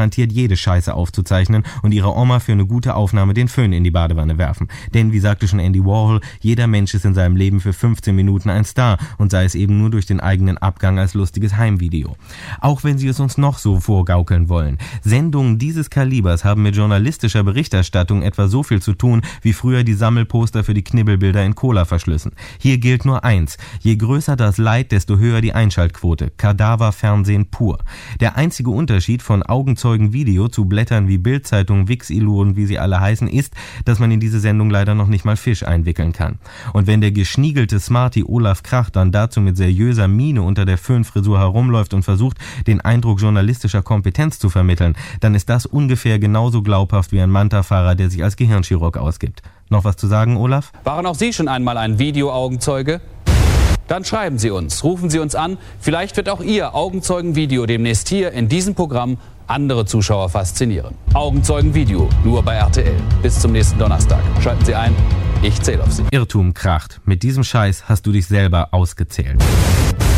garantiert jede Scheiße aufzuzeichnen und ihrer Oma für eine gute Aufnahme den Föhn in die Badewanne werfen. Denn, wie sagte schon Andy Warhol, jeder Mensch ist in seinem Leben für 15 Minuten ein Star und sei es eben nur durch den eigenen Abgang als lustiges Heimvideo. Auch wenn sie es uns noch so vorgaukeln wollen. Sendungen dieses Kalibers haben mit journalistischer Berichterstattung etwa so viel zu tun, wie früher die Sammelposter für die Knibbelbilder in Cola-Verschlüssen. Hier gilt nur eins: Je größer das Leid, desto höher die Einschaltquote. Kadaverfernsehen pur. Der einzige Unterschied von Augenzeugenvideo zu Blättern wie Bild-Zeitung, Wix-Ilu und wie sie alle heißen, ist, dass man in diese Sendung leider noch nicht mal Fisch einwickeln kann. Und wenn der geschniegelte Smarty Olaf Krach dann dazu mit seriöser Miene unter der Föhnfrisur herumläuft und versucht, den Eindruck journalistischer Kompetenz zu vermitteln, dann ist das ungefähr genauso glaubhaft wie ein Manta-Fahrer, der sich als Gehirnchirurg ausgibt. Noch was zu sagen, Olaf? Waren auch Sie schon einmal ein Video-Augenzeuge? Dann schreiben Sie uns, rufen Sie uns an. Vielleicht wird auch Ihr Augenzeugenvideo demnächst hier in diesem Programm andere Zuschauer faszinieren. Augenzeugenvideo, nur bei RTL. Bis zum nächsten Donnerstag. Schalten Sie ein, ich zähle auf Sie. Irrtum kracht. Mit diesem Scheiß hast du dich selber ausgezählt.